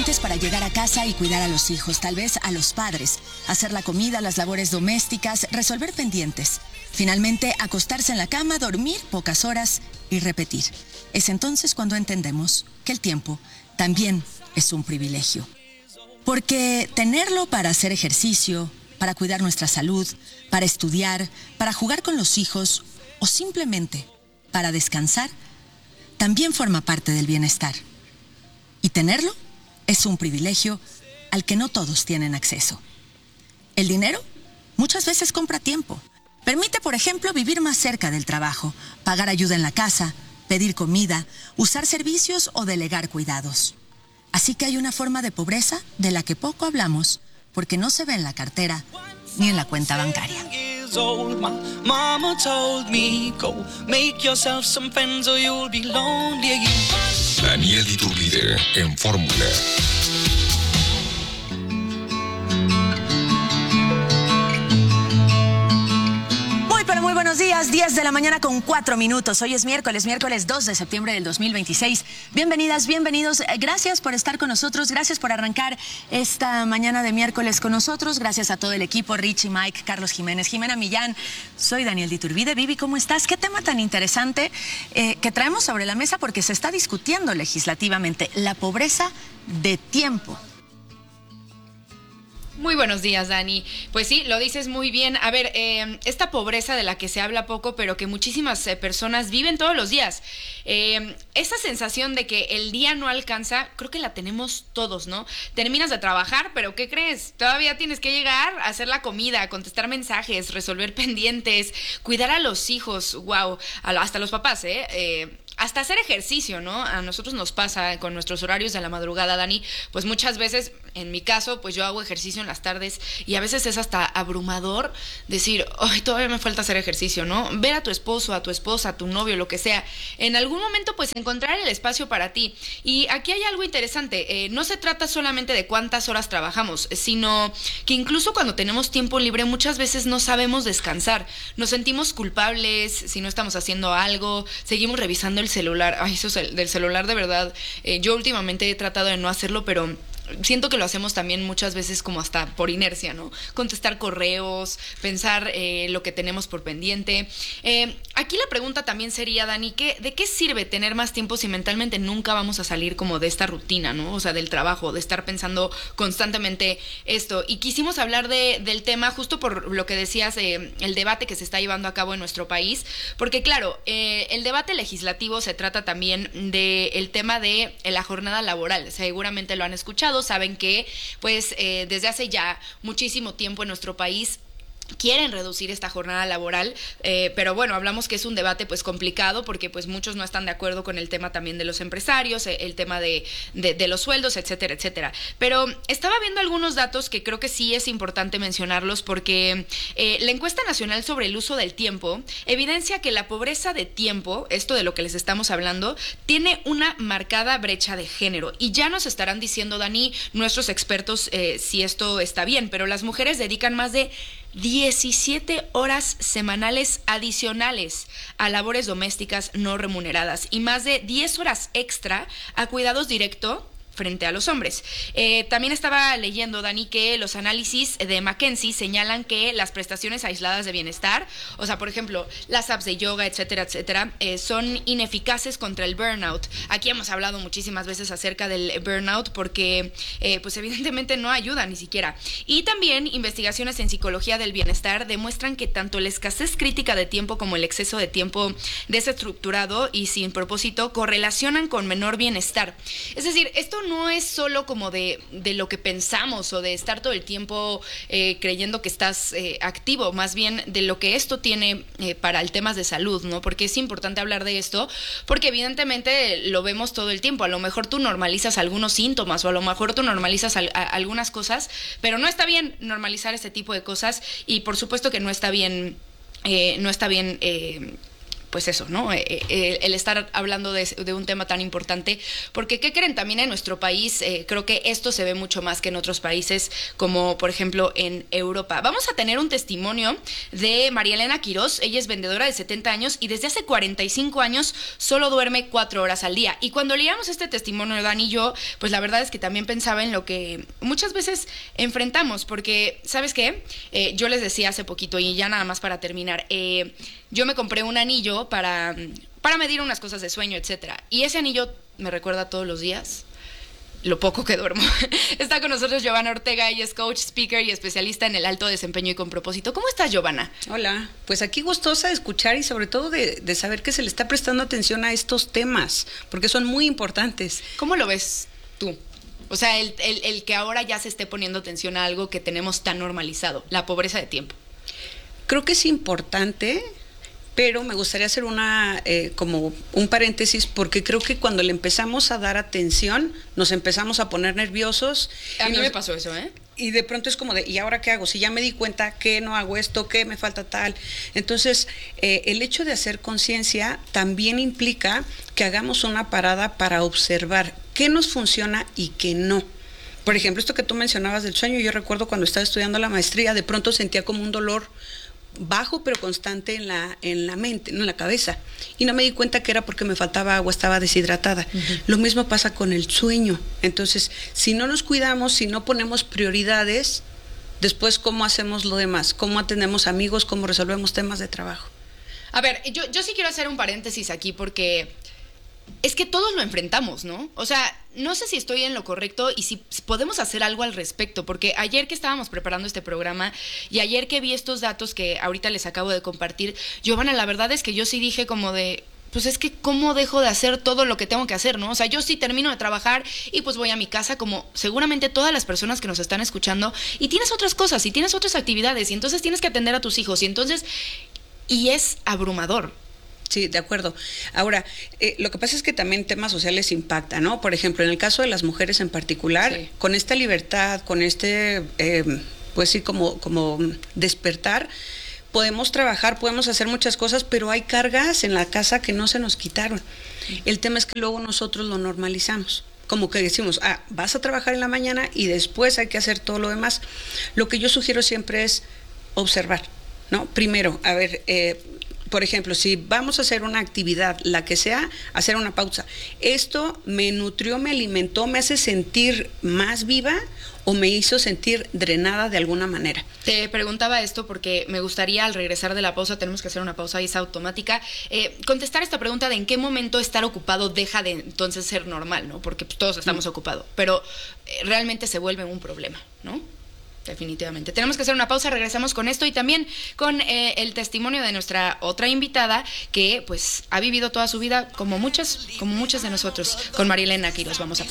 pendientes para llegar a casa y cuidar a los hijos, tal vez a los padres, hacer la comida, las labores domésticas, resolver pendientes. Finalmente, acostarse en la cama, dormir pocas horas y repetir. Es entonces cuando entendemos que el tiempo también es un privilegio. Porque tenerlo para hacer ejercicio, para cuidar nuestra salud, para estudiar, para jugar con los hijos o simplemente para descansar, también forma parte del bienestar. Y tenerlo es un privilegio al que no todos tienen acceso. El dinero muchas veces compra tiempo. Permite, por ejemplo, vivir más cerca del trabajo, pagar ayuda en la casa, pedir comida, usar servicios o delegar cuidados. Así que hay una forma de pobreza de la que poco hablamos porque no se ve en la cartera ni en la cuenta bancaria. Daniel Iturbide en Fórmula. Muy buenos días, 10 de la mañana con 4 minutos. Hoy es miércoles 2 de septiembre del 2026. Bienvenidas, bienvenidos. Gracias por estar con nosotros. Gracias por arrancar esta mañana de miércoles con nosotros. Gracias a todo el equipo, Richie, Mike, Carlos Jiménez, Jimena Millán. Soy Daniel Iturbide. Vivi, ¿cómo estás? ¿Qué tema tan interesante que traemos sobre la mesa? Porque se está discutiendo legislativamente la pobreza de tiempo. Muy buenos días, Dani. Pues sí, lo dices muy bien. A ver, esta pobreza de la que se habla poco, pero que muchísimas personas viven todos los días. Esa sensación de que el día no alcanza, creo que la tenemos todos, ¿no? Terminas de trabajar, pero ¿qué crees? Todavía tienes que llegar a hacer la comida, contestar mensajes, resolver pendientes, cuidar a los hijos, wow, hasta los papás, hasta hacer ejercicio, ¿no? A nosotros nos pasa con nuestros horarios de la madrugada, Dani, pues muchas veces, en mi caso, pues yo hago ejercicio en las tardes y a veces es hasta abrumador decir, ay, todavía me falta hacer ejercicio, ¿no? Ver a tu esposo, a tu esposa, a tu novio, lo que sea. En algún momento, pues encontrar el espacio para ti. Y aquí hay algo interesante, no se trata solamente de cuántas horas trabajamos, sino que incluso cuando tenemos tiempo libre, muchas veces no sabemos descansar. Nos sentimos culpables si no estamos haciendo algo, seguimos revisando el celular. Ay, eso del celular, de verdad, yo últimamente he tratado de no hacerlo, pero siento que lo hacemos también muchas veces como hasta por inercia, ¿no? Contestar correos, pensar lo que tenemos por pendiente. Aquí la pregunta también sería, Dani, ¿de qué sirve tener más tiempo si mentalmente nunca vamos a salir como de esta rutina, ¿no? O sea, del trabajo, de estar pensando constantemente esto. Y quisimos hablar del tema justo por lo que decías, el debate que se está llevando a cabo en nuestro país, porque claro, el debate legislativo se trata también del tema de la jornada laboral. Seguramente lo han escuchado. Saben que pues desde hace ya muchísimo tiempo en nuestro país quieren reducir esta jornada laboral, pero bueno, hablamos que es un debate pues complicado porque pues muchos no están de acuerdo con el tema también de los empresarios, el tema de los sueldos, etcétera, etcétera. Pero estaba viendo algunos datos que creo que sí es importante mencionarlos porque la encuesta nacional sobre el uso del tiempo evidencia que la pobreza de tiempo, esto de lo que les estamos hablando, tiene una marcada brecha de género. Y ya nos estarán diciendo, Dani, nuestros expertos, si esto está bien, pero las mujeres dedican más de 17 horas semanales adicionales a labores domésticas no remuneradas y más de 10 horas extra a cuidados directos frente a los hombres. También estaba leyendo, Dani, que los análisis de McKinsey señalan que las prestaciones aisladas de bienestar, o sea, por ejemplo, las apps de yoga, etcétera, etcétera, son ineficaces contra el burnout. Aquí hemos hablado muchísimas veces acerca del burnout porque, pues evidentemente no ayuda ni siquiera. Y también investigaciones en psicología del bienestar demuestran que tanto la escasez crítica de tiempo como el exceso de tiempo desestructurado y sin propósito correlacionan con menor bienestar. Es decir, esto no es solo como de lo que pensamos o de estar todo el tiempo creyendo que estás activo, más bien de lo que esto tiene para el tema de salud, ¿no? Porque es importante hablar de esto, porque evidentemente lo vemos todo el tiempo. A lo mejor tú normalizas algunos síntomas o a lo mejor tú normalizas algunas cosas, pero no está bien normalizar este tipo de cosas y por supuesto que no está bien pues eso, ¿no? El estar hablando de un tema tan importante, porque ¿qué creen? También en nuestro país creo que esto se ve mucho más que en otros países, como por ejemplo en Europa. Vamos a tener un testimonio de María Elena Quirós. Ella es vendedora de 70 años y desde hace 45 años solo duerme 4 horas al día. Y cuando leíamos este testimonio, Dani y yo, pues la verdad es que también pensaba en lo que muchas veces enfrentamos, porque, ¿sabes qué? Yo les decía hace poquito, y ya nada más para terminar, yo me compré un anillo para medir unas cosas de sueño, etcétera. Y ese anillo me recuerda todos los días lo poco que duermo. Está con nosotros Giovanna Ortega, ella es coach, speaker y especialista en el alto desempeño y con propósito. ¿Cómo estás, Giovanna? Hola, pues aquí gustosa de escuchar y sobre todo de saber que se le está prestando atención a estos temas, porque son muy importantes. ¿Cómo lo ves tú? O sea, el que ahora ya se esté poniendo atención a algo que tenemos tan normalizado, la pobreza de tiempo. Creo que es importante, pero me gustaría hacer como un paréntesis, porque creo que cuando le empezamos a dar atención, nos empezamos a poner nerviosos. A mí me pasó eso, ¿eh? Y de pronto es como de, ¿y ahora qué hago? Si ya me di cuenta que no hago esto, que me falta tal. Entonces, el hecho de hacer conciencia también implica que hagamos una parada para observar qué nos funciona y qué no. Por ejemplo, esto que tú mencionabas del sueño, yo recuerdo cuando estaba estudiando la maestría, de pronto sentía como un dolor bajo pero constante en la mente, no en la cabeza, y no me di cuenta que era porque me faltaba agua, estaba deshidratada. Lo mismo pasa con el sueño. Entonces, si no nos cuidamos, si no ponemos prioridades, después ¿cómo hacemos lo demás? ¿Cómo atendemos amigos? ¿Cómo resolvemos temas de trabajo? A ver, yo sí quiero hacer un paréntesis aquí, porque es que todos lo enfrentamos, ¿no? O sea, no sé si estoy en lo correcto y si podemos hacer algo al respecto, porque ayer que estábamos preparando este programa y ayer que vi estos datos que ahorita les acabo de compartir, Giovanna, la verdad es que yo sí dije como de, pues es que ¿cómo dejo de hacer todo lo que tengo que hacer, no? O sea, yo sí termino de trabajar y pues voy a mi casa, como seguramente todas las personas que nos están escuchando, y tienes otras cosas y tienes otras actividades y entonces tienes que atender a tus hijos y es abrumador. Sí, de acuerdo. Ahora, lo que pasa es que también temas sociales impactan, ¿no? Por ejemplo, en el caso de las mujeres en particular, sí, con esta libertad, con pues sí, como despertar, podemos trabajar, podemos hacer muchas cosas, pero hay cargas en la casa que no se nos quitaron. El tema es que luego nosotros lo normalizamos. Como que decimos, vas a trabajar en la mañana y después hay que hacer todo lo demás. Lo que yo sugiero siempre es observar, ¿no? Primero, a ver, por ejemplo, si vamos a hacer una actividad, la que sea, hacer una pausa. ¿Esto me nutrió, me alimentó, me hace sentir más viva o me hizo sentir drenada de alguna manera? Te preguntaba esto porque me gustaría, al regresar de la pausa, tenemos que hacer una pausa y es automática, contestar esta pregunta de en qué momento estar ocupado deja de entonces ser normal, ¿no? Porque pues, todos estamos ocupados, pero realmente se vuelve un problema, ¿no? Definitivamente. Tenemos que hacer una pausa, regresamos con esto y también con el testimonio de nuestra otra invitada que pues ha vivido toda su vida como muchas de nosotros, con María Elena Quirós. Vamos a